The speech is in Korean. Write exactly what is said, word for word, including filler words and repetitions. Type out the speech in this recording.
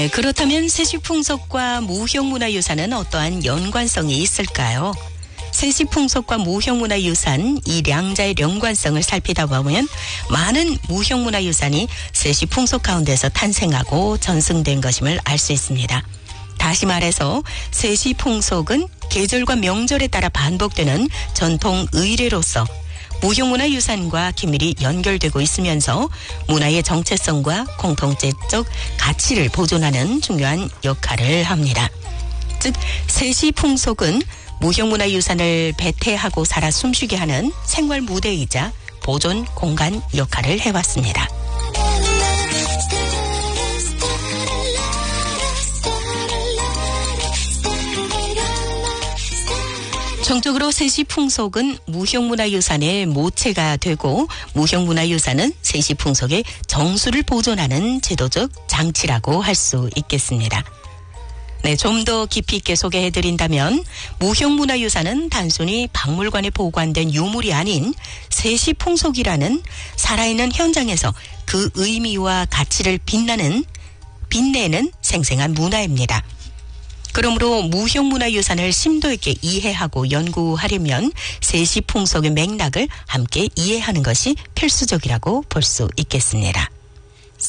네, 그렇다면 세시풍속과 무형문화유산은 어떠한 연관성이 있을까요? 세시풍속과 무형문화유산 이 양자의 연관성을 살피다 보면 많은 무형문화유산이 세시풍속 가운데서 탄생하고 전승된 것임을 알 수 있습니다. 다시 말해서 세시풍속은 계절과 명절에 따라 반복되는 전통 의례로서 무형문화유산과 긴밀히 연결되고 있으면서 문화의 정체성과 공통체적 가치를 보존하는 중요한 역할을 합니다. 즉 세시풍속은 무형문화유산을 배태하고 살아 숨쉬게 하는 생활 무대이자 보존 공간 역할을 해왔습니다. 정적으로 세시풍속은 무형문화유산의 모체가 되고 무형문화유산은 세시풍속의 정수를 보존하는 제도적 장치라고 할 수 있겠습니다. 네, 좀 더 깊이 있게 소개해드린다면 무형문화유산은 단순히 박물관에 보관된 유물이 아닌 세시풍속이라는 살아있는 현장에서 그 의미와 가치를 빛나는, 빛내는 생생한 문화입니다. 그러므로 무형문화유산을 심도 있게 이해하고 연구하려면 세시풍속의 맥락을 함께 이해하는 것이 필수적이라고 볼 수 있겠습니다.